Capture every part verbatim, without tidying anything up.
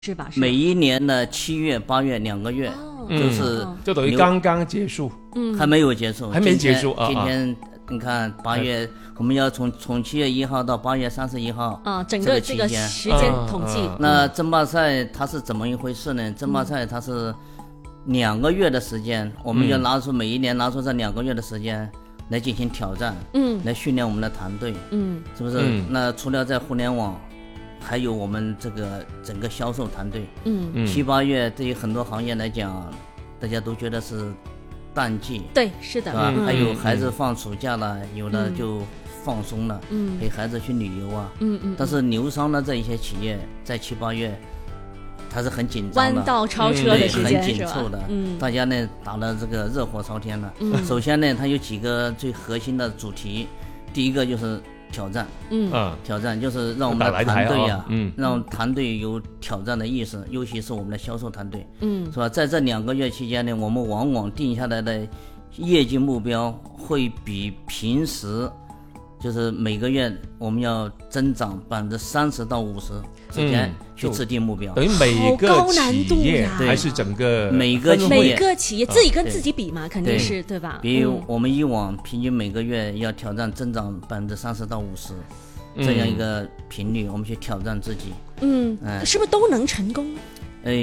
是吧？是吧每一年的七月、八月两个月， 哦、 就是、 嗯、就等于刚刚结束， 嗯， 还没有结束， 还没结束啊。 今天你看八月，我们要从从七月一号到八月三十一号啊，整个这个时间统计。 啊、 那争霸赛它是怎么一回事呢？争霸赛它是两个月的时间，嗯、我们要拿出每一年拿出这两个月的时间来进行挑战， 嗯， 来训练我们的团队， 嗯， 是不是？嗯、那除了在互联网，还有我们这个整个销售团队， 嗯， 七八月对于很多行业来讲，大家都觉得是淡季， 对，是的， 是吧？ 嗯、 还有孩子放暑假了，嗯、有的就放松了， 嗯， 陪孩子去旅游啊， 嗯嗯。 但是牛商的这一些企业在七八月，它是很紧张的， 弯道超车的时间、 嗯、很紧凑的， 嗯， 大家呢打得这个热火朝天了。 嗯， 首先呢，它有几个最核心的主题，第一个就是挑战， 嗯， 挑战就是让我们的团队呀、啊， 嗯， 让团队有挑战的意识，尤其是我们的销售团队， 嗯， 是吧？在这两个月期间呢，我们往往定下来的业绩目标会比平时，就是每个月我们要增长百分之三十到五十之间去制定目标。 等于每个企业还是整个每个企业每个企业自己跟自己比嘛，肯定是 对, 对吧？ 比如我们以往平均每个月要挑战增长百分之三十到五十。这样一个频率，我们去挑战自己， 嗯，嗯是不是都能成功？ 呃，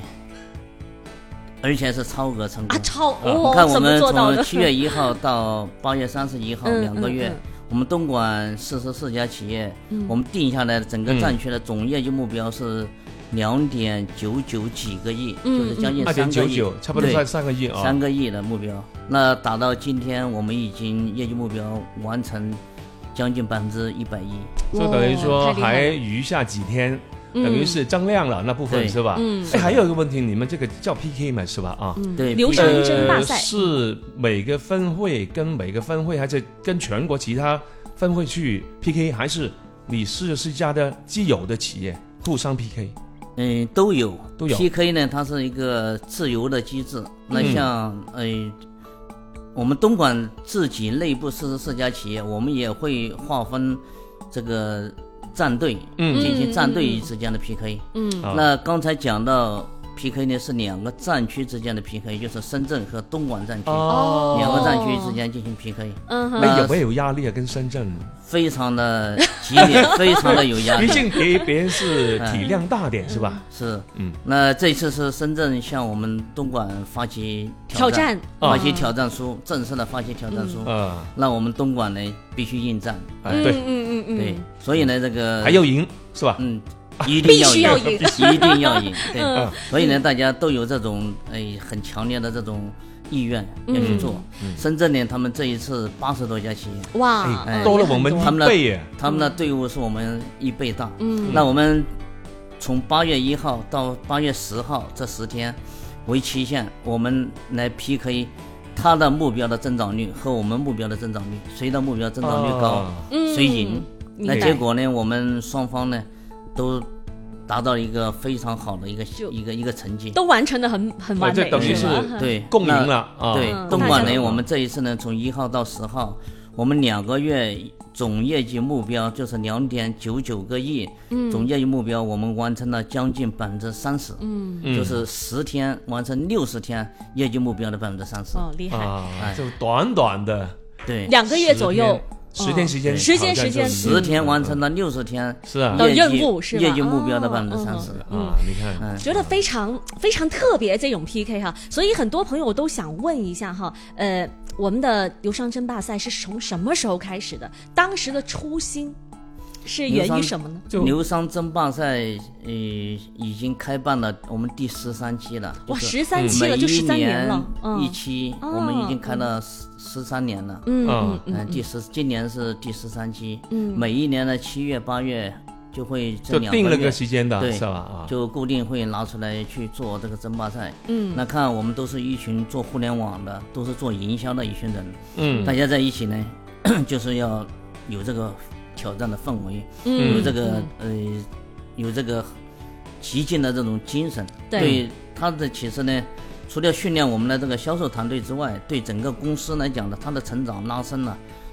而且是超额成功啊，超哦！ 你看我们从七月一号到八月三十一号嗯、 两个月，嗯嗯、我们东莞四十四家企业， 嗯、 我们定下来的整个战区的总业绩目标是两点九九几个亿， 嗯、 就是将近三个亿， 差不多在三个亿啊， 三个亿的目标。那达到今天，我们已经业绩目标完成。将近百分之一百亿， 就等于说还余下几天， 嗯、 等于是增量了那部分是吧？ 嗯， 哎，还有一个问题，你们这个叫 P K 嘛是吧？啊， 嗯、 对， 牛商争霸赛、 呃、是每个分会跟每个分会，还是跟全国其他分会去 P K， 还是你四十四家的既有的企业互相 P K？ 嗯，都有， 都有。 P K 呢，它是一个自由的机制。那像、嗯、呃。我们东莞自己内部四十四家企业，我们也会划分这个战队， 嗯， 进行战队之间的 P K。 嗯， 那刚才讲到 P K 呢，是两个战区之间的 P K， 就是深圳和东莞战区， 哦， 两个战区之间进行 P K。 嗯， 那有没有压力啊？跟深圳非常的激烈，非常的有压力。 毕竟别别人是体量大点，嗯、是吧？ 是， 嗯。 那这次是深圳向我们东莞发起挑战， 挑战发起挑战书，啊、正式的发起挑战书。 嗯。 那我们东莞呢，必须应战。 哎，对， 嗯嗯嗯对，所以呢，这个还要赢，是吧？ 嗯。一定要赢， 一定要赢，对，嗯、所以呢，大家都有这种哎很强烈的这种意愿要去做。 嗯嗯、 深圳呢，他们这一次八十多家企业， 哇， 哎、多了我们一倍耶， 他们的队伍是我们一倍大。 嗯， 那我们从八月一号到八月十号这十天为期限，我们来 P K 他的目标的增长率和我们目标的增长率，谁的目标增长率高， 哦、 谁赢。 嗯那结果呢？我们双方呢，都达到一个非常好的一个一个一个成绩， 都完成的很很完美， 这等于是对共赢了啊。 对， 嗯、 东莞呢，我们这一次呢，从一号到十号，我们两个月总业绩目标就是两点九九个亿， 嗯， 总业绩目标我们完成了将近百分之三十， 嗯， 就是十天完成六十天业绩目标的百分之三十， 哦，厉害， 啊，就短短的对两个月左右。 十天时间， 时间时间， 十天完成了六十天， 是啊， 的任务是吧？ 业绩目标的百分之三十啊！你看， 觉得非常非常特别这种 P K 哈，所以很多朋友都想问一下哈，呃，我们的牛商争霸赛是从什么时候开始的？当时的初心是源于什么呢？ 牛商争霸赛呃已经开办了我们第十三期了， 哇，十三期了，就十三年了， 一期我们已经开了十三年了， 嗯嗯嗯，第十今年是第十三期， 嗯， 每一年的七月八月就会这两个月就定了个时间的， 对， 是吧？啊， 就固定会拿出来去做这个争霸赛。 嗯， 那看我们都是一群做互联网的，都是做营销的一群人， 嗯， 大家在一起呢，就是要有这个挑战的氛围， 嗯， 有这个呃，有这个激进的这种精神。 对， 对他的其实呢。除了训练我们的这个销售团队之外，对整个公司来讲呢，它的成长拉升呢，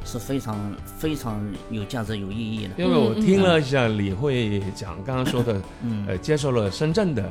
是非常非常有价值、有意义的。 因为我听了一下李会长刚刚说的，呃，接受了深圳的